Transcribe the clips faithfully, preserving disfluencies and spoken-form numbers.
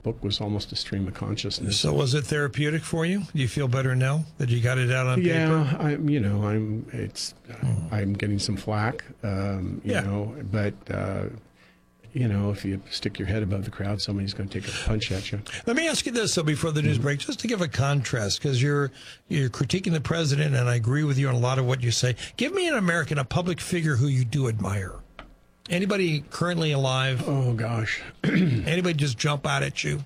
book was almost a stream of consciousness. So was it therapeutic for you? Do you feel better now that you got it out on yeah, paper? Yeah, I'm. You know, I'm. It's. Hmm. I'm getting some flack. Um, you yeah. know, but. Uh, You know, if you stick your head above the crowd, somebody's going to take a punch at you. Let me ask you this, though, before the news break, just to give a contrast, because you're you're critiquing the president, and I agree with you on a lot of what you say. Give me an American, a public figure who you do admire. Anybody currently alive? Oh, gosh. Anybody just jump out at you?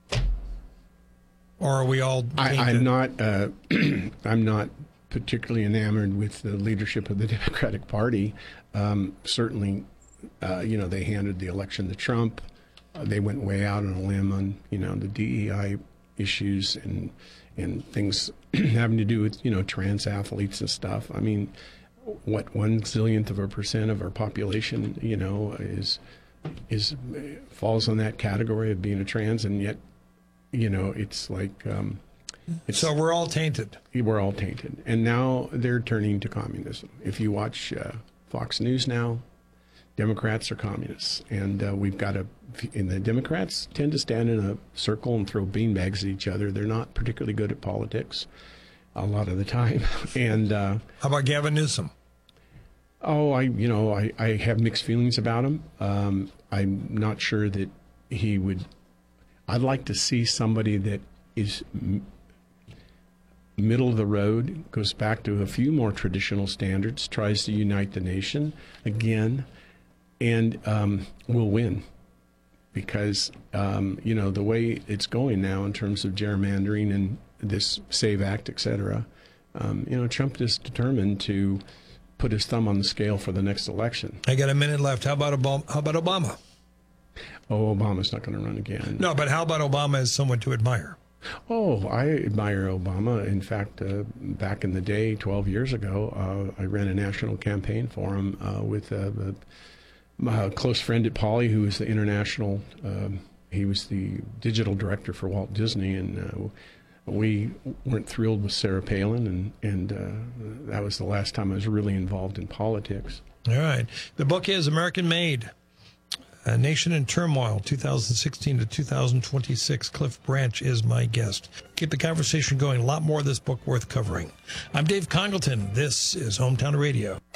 Or are we all... I, I'm not. Uh, I'm not particularly enamored with the leadership of the Democratic Party. Um, certainly... Uh, you know, they handed the election to Trump. Uh, they went way out on a limb on, you know, the D E I issues and and things having to do with, you know, trans athletes and stuff. I mean, what one zillionth of a percent of our population, you know, is is falls on that category of being a trans, and yet, you know, it's like. Um, it's, so we're all tainted. We're all tainted, and now they're turning to communism. If you watch uh, Fox News now. Democrats are communists, and uh, we've got a. And the Democrats tend to stand in a circle and throw beanbags at each other. They're not particularly good at politics, a lot of the time. And uh, how about Gavin Newsom? Oh, I you know I, I have mixed feelings about him. Um, I'm not sure that he would. I'd like to see somebody that is m- middle of the road, goes back to a few more traditional standards, tries to unite the nation again. And um, we'll win because, um, you know, the way it's going now in terms of gerrymandering and this SAVE Act, et cetera, um, you know, Trump is determined to put his thumb on the scale for the next election. I got a minute left. How about Obama? How about Obama? Oh, Obama's not going to run again. No, but how about Obama as someone to admire? Oh, I admire Obama. In fact, uh, back in the day, twelve years ago, uh, I ran a national campaign for him uh, with uh, the my close friend at Poly, who was the international, um, he was the digital director for Walt Disney, and uh, we weren't thrilled with Sarah Palin, and, and uh, that was the last time I was really involved in politics. All right. The book is American Made, A Nation in Turmoil, two thousand sixteen to two thousand twenty-six. Cliff Branch is my guest. Keep the conversation going. A lot more of this book worth covering. I'm Dave Congleton. This is Hometown Radio.